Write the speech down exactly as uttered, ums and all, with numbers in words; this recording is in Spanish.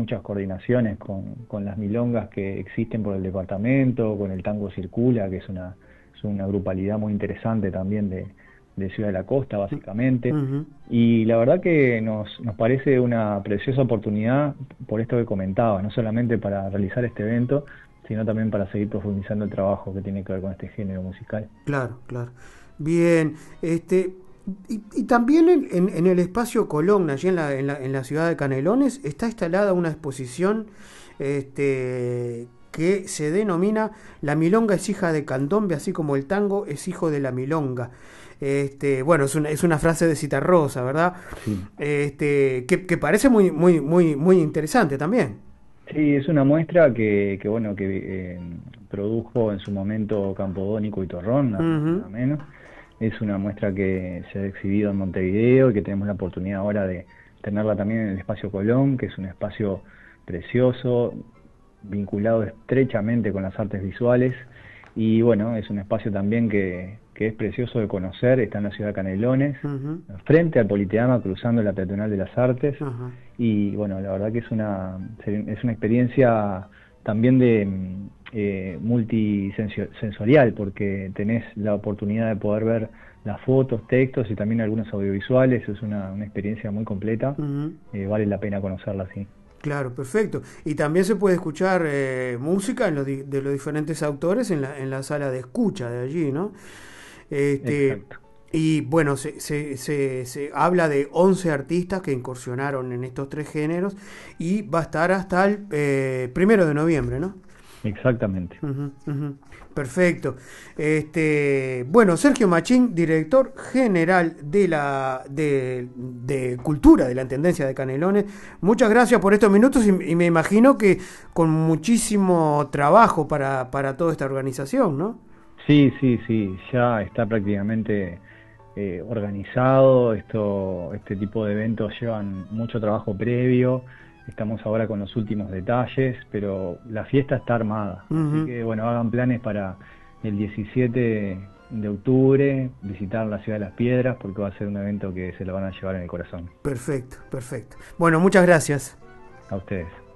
muchas coordinaciones con, con las milongas que existen por el departamento, con el Tango Circula, que es una, es una grupalidad muy interesante también de, de Ciudad de la Costa, básicamente. Ujú. Y la verdad que nos, nos parece una preciosa oportunidad por esto que comentaba, no solamente para realizar este evento, sino también para seguir profundizando el trabajo que tiene que ver con este género musical. Claro, claro. Bien, este, y, y también en, en- en el espacio Colón, allí en la, en la, en la ciudad de Canelones, está instalada una exposición este, que se denomina La milonga es hija de candombe, así como el tango es hijo de la milonga. Este, bueno, es una, es una frase de Citarrosa, ¿verdad? Sí. Este, que, que parece muy, muy, muy, muy interesante también. Sí, es una muestra que, que bueno, que eh, produjo en su momento Campodónico y Torrón, nada más y Ujú. nada menos. Es una muestra que se ha exhibido en Montevideo y que tenemos la oportunidad ahora de tenerla también en el Espacio Colón, que es un espacio precioso, vinculado estrechamente con las artes visuales. Y bueno, es un espacio también que, que es precioso de conocer, está en la ciudad de Canelones, Ujú. frente al Politeama, cruzando la Peatonal de las Artes. Ajá. Y bueno, la verdad que es una, es una experiencia también de mm, eh, multisensorial, porque tenés la oportunidad de poder ver las fotos, textos y también algunos audiovisuales. Es una, una experiencia muy completa, Ujú. eh, vale la pena conocerla así. Claro, perfecto. Y también se puede escuchar eh, música en los di- de los diferentes autores en la, en la sala de escucha de allí, ¿no? Este, Exacto. y bueno, se, se, se, se habla de once artistas que incursionaron en estos tres géneros y va a estar hasta el eh, primero de noviembre, ¿no? Exactamente. Ujú, ujú. Perfecto. Este, bueno, Sergio Machín, director general de la de, de Cultura de la Intendencia de Canelones. Muchas gracias por estos minutos y, y me imagino que con muchísimo trabajo para, para toda esta organización, ¿no? Sí, sí, sí, ya está prácticamente eh, organizado. Esto, este tipo de eventos llevan mucho trabajo previo. Estamos ahora con los últimos detalles, pero la fiesta está armada. Así Ujú. que bueno, hagan planes para el diecisiete de octubre, visitar la Ciudad de las Piedras, porque va a ser un evento que se lo van a llevar en el corazón. Perfecto, perfecto. Bueno, muchas gracias. A ustedes.